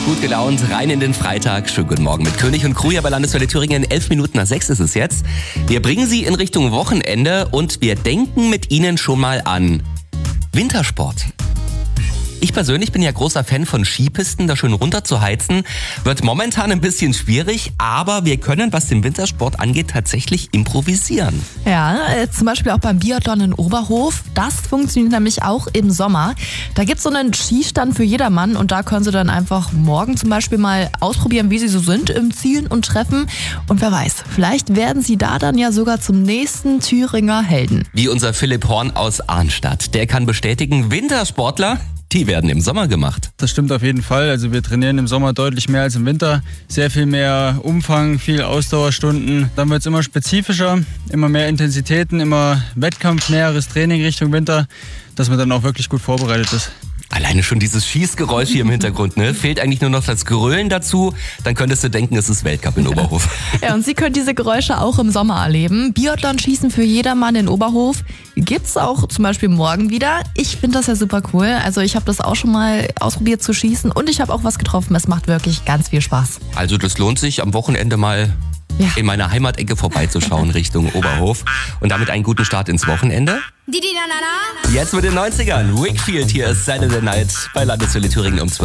Gut gelaunt, rein in den Freitag. Schönen guten Morgen mit König und Crew hier bei Landeswelle Thüringen. 11:11 ist es jetzt. Wir bringen Sie in Richtung Wochenende und wir denken mit Ihnen schon mal an Wintersport. Ich persönlich bin ja großer Fan von Skipisten, da schön runter zu heizen. Wird momentan ein bisschen schwierig, aber wir können, was den Wintersport angeht, tatsächlich improvisieren. Ja, zum Beispiel auch beim Biathlon in Oberhof. Das funktioniert nämlich auch im Sommer. Da gibt's so einen Skistand für jedermann und da können Sie dann einfach morgen zum Beispiel mal ausprobieren, wie Sie so sind im Zielen und Treffen. Und wer weiß, vielleicht werden Sie da dann ja sogar zum nächsten Thüringer Helden. Wie unser Philipp Horn aus Arnstadt. Der kann bestätigen, Wintersportler, die werden im Sommer gemacht. Das stimmt auf jeden Fall. Also wir trainieren im Sommer deutlich mehr als im Winter. Sehr viel mehr Umfang, viel Ausdauerstunden. Dann wird es immer spezifischer, immer mehr Intensitäten, immer wettkampfnäheres Training Richtung Winter, dass man dann auch wirklich gut vorbereitet ist. Alleine schon dieses Schießgeräusch hier im Hintergrund, ne? Fehlt eigentlich nur noch das Grölen dazu, dann könntest du denken, es ist Weltcup in Oberhof. Ja, und Sie können diese Geräusche auch im Sommer erleben. Biathlon-Schießen für jedermann in Oberhof gibt's auch zum Beispiel morgen wieder. Ich finde das ja super cool. Also ich habe das auch schon mal ausprobiert zu schießen und ich habe auch was getroffen. Es macht wirklich ganz viel Spaß. Also das lohnt sich, am Wochenende mal in meiner Heimatecke vorbeizuschauen Richtung Oberhof. Und damit einen guten Start ins Wochenende. Jetzt mit den 90ern. Wakefield, hier ist Silent Night bei Landeswelle Thüringen um 12.